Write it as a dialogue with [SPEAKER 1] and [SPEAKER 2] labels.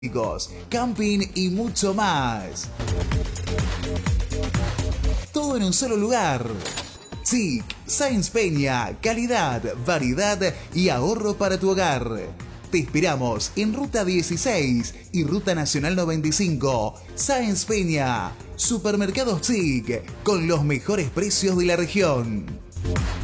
[SPEAKER 1] camping y mucho más. Todo en un solo lugar. SIC Sáenz Peña, calidad, variedad y ahorro para tu hogar. Te esperamos en Ruta 16 y Ruta Nacional 95, Sáenz Peña. Supermercados SIC, con los mejores precios de la región.